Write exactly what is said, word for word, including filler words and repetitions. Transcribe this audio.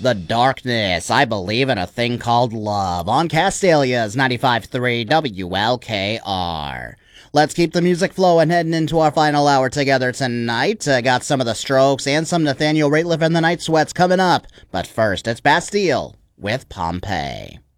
The Darkness, I Believe in a Thing Called Love on Castalia's ninety-five point three W L K R. Let's keep the music flowing heading into our final hour together tonight. Uh, got some of the Strokes and some Nathaniel Rateliff and the Night Sweats coming up. But first, it's Bastille with Pompeii.